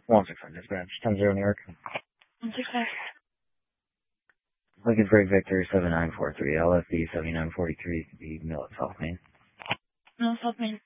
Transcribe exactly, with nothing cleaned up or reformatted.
one six five dispatch, ten zero New York. one six five. Looking for Victor seven nine four three, L F D seventy-nine forty-three, the mill at South Main. No, South Main.